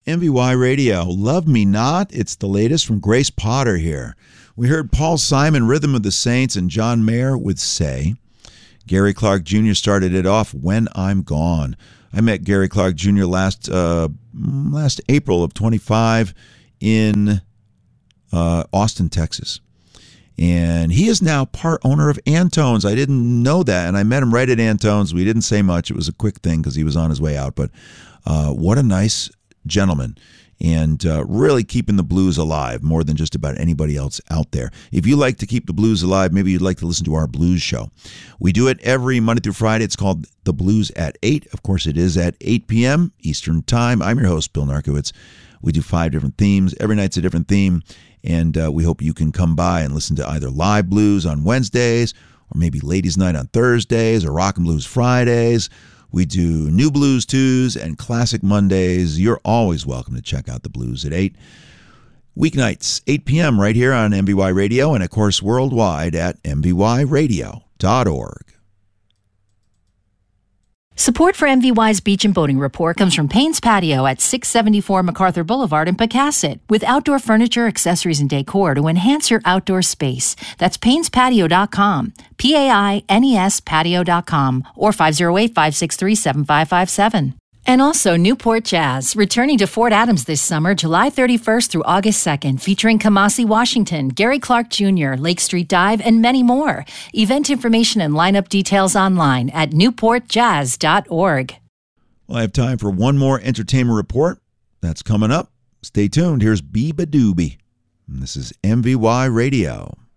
MVY Radio. Love Me Not. It's the latest from Grace Potter here. We heard Paul Simon, Rhythm of the Saints, and John Mayer with Say. Gary Clark Jr. started it off, When I'm Gone. I met Gary Clark Jr. last April of 25 in Austin, Texas. And he is now part owner of Antone's. I didn't know that, and I met him right at Antone's. We didn't say much. It was a quick thing because he was on his way out, but what a nice gentleman, and really keeping the blues alive more than just about anybody else out there. If you like to keep the blues alive, maybe you'd like to listen to our blues show. We do it every Monday through Friday. It's called The Blues at 8. Of course, it is at 8 p.m. Eastern Time. I'm your host, Bill Narkowitz. We do 5 different themes. Every night's a different theme, and we hope you can come by and listen to either live blues on Wednesdays, or maybe Ladies' Night on Thursdays, or Rock and Blues Fridays. We do New Blues Tues and Classic Mondays. You're always welcome to check out the Blues at 8. Weeknights, 8 p.m. right here on MVY Radio, and of course worldwide at mvyradio.org. Support for MVY's Beach and Boating Report comes from Payne's Patio at 674 MacArthur Boulevard in Pecasset, with outdoor furniture, accessories, and decor to enhance your outdoor space. That's painespatio.com, P-A-I-N-E-S patio.com, or 508-563-7557. And also Newport Jazz, returning to Fort Adams this summer, July 31st through August 2nd, featuring Kamasi Washington, Gary Clark Jr., Lake Street Dive, and many more. Event information and lineup details online at newportjazz.org. Well, I have time for one more entertainment report. That's coming up. Stay tuned. Here's Beeba Doobie. This is MVY Radio.